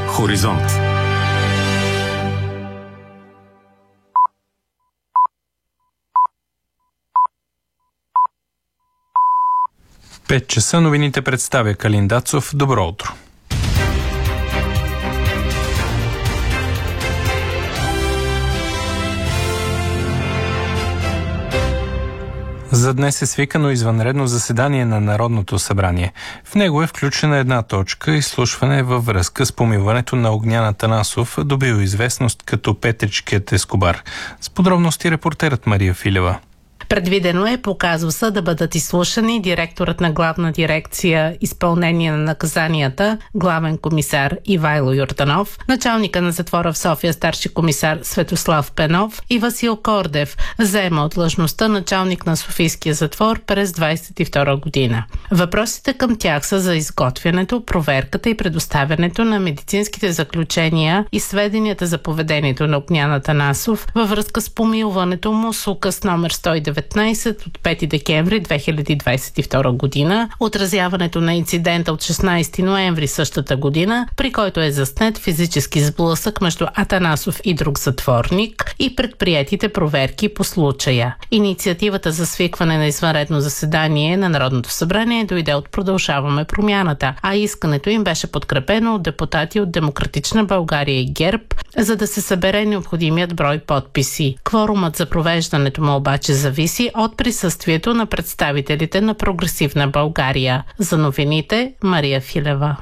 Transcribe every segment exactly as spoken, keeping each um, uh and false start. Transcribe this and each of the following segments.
Хоризонт. Пет часа новините представя Калин Дацов. Добро утро. За днес е свикано извънредно заседание на Народното събрание. В него е включена една точка – изслушване във връзка с помилването на Огнян Атанасов, добил известност като Петричкият Ескобар. С подробности репортерът Мария Филева. Предвидено е по казуса да бъдат изслушани директорът на главна дирекция изпълнение на наказанията, главен комисар Ивайло Йорданов, началника на затвора в София старши комисар Светослав Пенов и Васил Кордев, заема от длъжността началник на Софийския затвор през двадесет и втора година. Въпросите към тях са за изготвянето, проверката и предоставянето на медицинските заключения и сведенията за поведението на Огнян Атанасов във връзка с помилването му с указ номер сто и деветнадесет от пети декември две хиляди двадесет и втора година, отразяването на инцидента от шестнадесети ноември същата година, при който е заснет физически сблъсък между Атанасов и друг затворник и предприетите проверки по случая. Инициативата за свикване на извънредно заседание на Народното събрание дойде от Продължаваме промяната, а искането им беше подкрепено от депутати от Демократична България и ГЕРБ, за да се събере необходимият брой подписи. Кворумът за провеждането му обаче зависи от присъствието на представителите на Прогресивна България. За новините Мария Филева.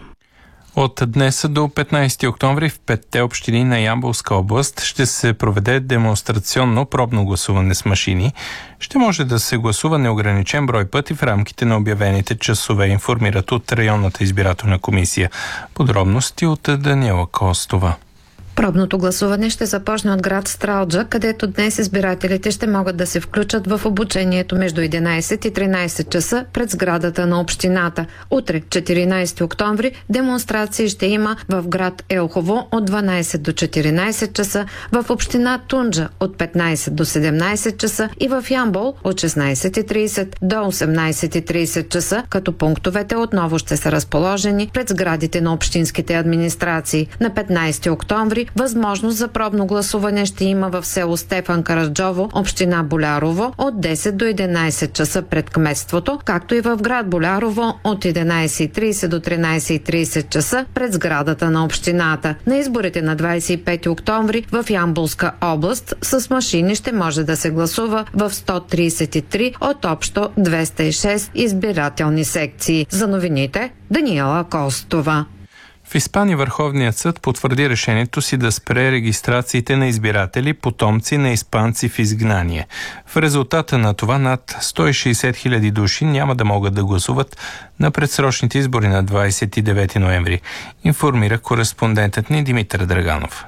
От днес до петнадесети октомври в петте общини на Ямболска област ще се проведе демонстрационно пробно гласуване с машини. Ще може да се гласува неограничен брой пъти в рамките на обявените часове, информират от районната избирателна комисия. Подробности от Даниела Костова. Пробното гласуване ще започне от град Стралджа, където днес избирателите ще могат да се включат в обучението между единадесет и тринадесет часа пред сградата на общината. Утре, четиринадесети октомври, демонстрации ще има в град Елхово от дванадесет до четиринадесет часа, в община Тунджа от петнадесет до седемнадесет часа и в Ямбол от шестнадесет и тридесет до осемнадесет и тридесет часа, като пунктовете отново ще са разположени пред сградите на общинските администрации. На петнадесети октомври възможност за пробно гласуване ще има в село Стефан Караджово, община Болярово от десет до единадесет часа пред кметството, както и в град Болярово от единадесет и тридесет до тринадесет и тридесет часа пред сградата на общината. На изборите на двадесет и пети октомври в Ямболска област с машини ще може да се гласува в сто тридесет и три от общо двеста и шест избирателни секции. За новините Даниела Костова. В Испания Върховният съд потвърди решението си да спре регистрациите на избиратели, потомци на испанци в изгнание. В резултата на това над сто и шестдесет хиляди души няма да могат да гласуват на предсрочните избори на двадесет и девети ноември, информира кореспондентът ни Димитър Драганов.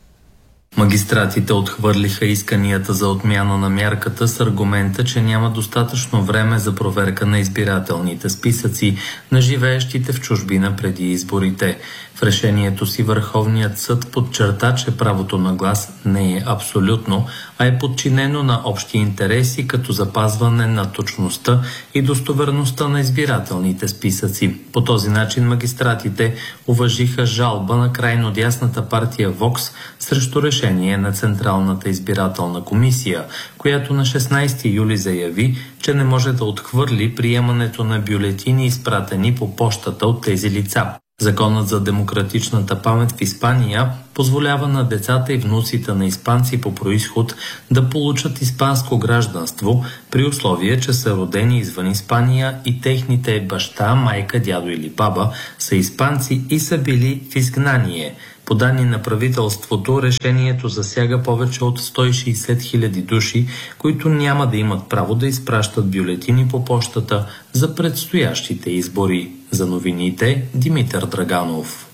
Магистратите отхвърлиха исканията за отмяна на мярката с аргумента, че няма достатъчно време за проверка на избирателните списъци на живеещите в чужбина преди изборите. В решението си Върховният съд подчерта, че правото на глас не е абсолютно, а е подчинено на общи интереси, като запазване на точността и достоверността на избирателните списъци. По този начин магистратите уважиха жалба на крайно дясната партия Вокс срещу решение на Централната избирателна комисия, която на шестнадесети юли заяви, че не може да отхвърли приемането на бюлетини, изпратени по пощата от тези лица. Законът за демократичната памет в Испания позволява на децата и внуците на испанци по происход да получат испанско гражданство при условие, че са родени извън Испания и техните баща, майка, дядо или баба са испанци и са били в изгнание. По данни на правителството, решението засяга повече от сто и шестдесет хиляди души, които няма да имат право да изпращат бюлетини по пощата за предстоящите избори. За новините Димитър Драганов.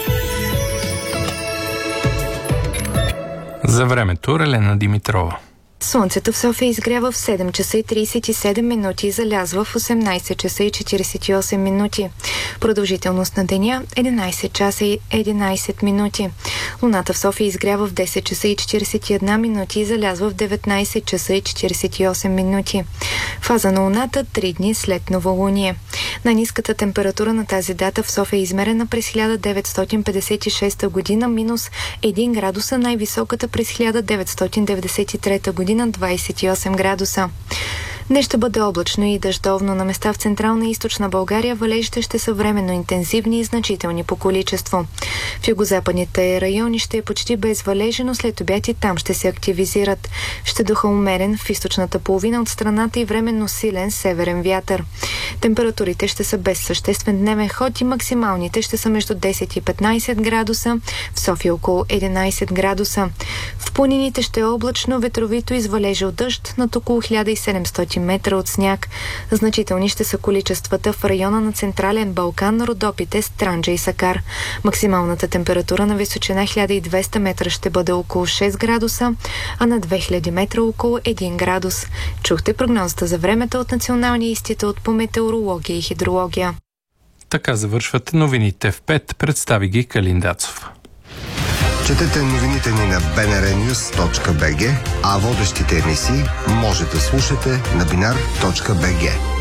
За времето Релена Димитрова. Слънцето в София изгрява в седем часа и тридесет и седем минути и залязва в осемнайсет часа и четиридесет и осем минути. Продължителност на деня единайсет часа и единайсет минути. Луната в София изгрява в десет часа и четиридесет и една минути и залязва в деветнайсет часа и четиридесет и осем минути. Фаза на Луната три дни след новолуние. Най-ниската температура на тази дата в София е измерена през хиляда деветстотин петдесет и шеста година, минус един градуса, най-високата през хиляда деветстотин деветдесет и трета година, двайсет и осем градуса. Днес ще бъде облачно и дъждовно. На места в Централна и Източна България валежите ще са временно интензивни и значителни по количество. В югозападните райони ще е почти безвалежи, но след обяд и там ще се активизират. Ще духа умерен в източната половина от страната и временно силен северен вятър. Температурите ще са без съществен дневен ход и максималните ще са между десет и петнайсет градуса, в София около единайсет градуса. В планините ще е облачно, ветровито и с валежи от дъжд над около хиляда и седемстотин метра от сняг. Значителни ще са количествата в района на Централен Балкан, Родопите, Странджа и Сакар. Максималната температура на височина хиляда и двеста метра ще бъде около шест градуса, а на две хиляди метра около един градус. Чухте прогнозата за времето от Националния институт по метеорология и хидрология. Така завършват новините в пет. Представи ги Калин Дацов. Четете новините ни на би ен ар нюз точка би джи, а водещите емисии може да слушате на бинар точка би джи.